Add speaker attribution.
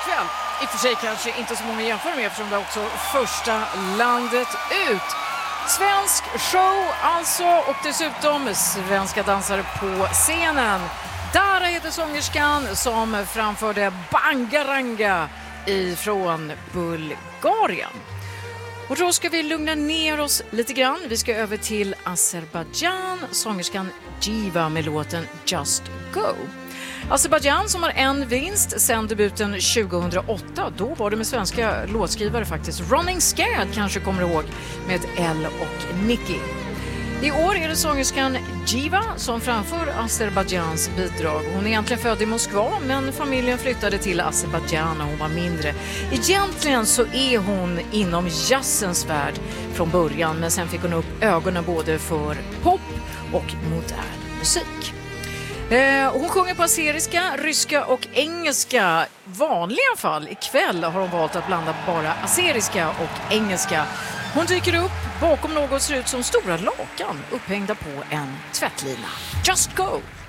Speaker 1: ikväll. I och för sig kanske inte så många jämför med eftersom det är också första landet ut. Svensk show alltså och dessutom svenska dansare på scenen. Dara heter sångerskan som framförde Bangaranga ifrån Bulgarien. Och då ska vi lugna ner oss lite grann. Vi ska över till Azerbaijan, sångerskan Giva med låten Just Go. Azerbaijan som har en vinst sedan debuten 2008. Då var det med svenska låtskrivare faktiskt. Running Scared kanske kommer ihåg med Elle och Nicky. I år är det sångerskan Giva som framför Azerbaiджans bidrag. Hon är egentligen född i Moskva men familjen flyttade till Azerbaijan när hon var mindre. Egentligen så är hon inom jazzens värld från början men sen fick hon upp ögonen både för pop och modern musik. Hon sjunger på azeriska, ryska och engelska. Vanliga fall ikväll har hon valt att blanda bara azeriska och engelska. Hon dyker upp bakom något ser ut som stora lakan upphängda på en tvättlina. Just Go!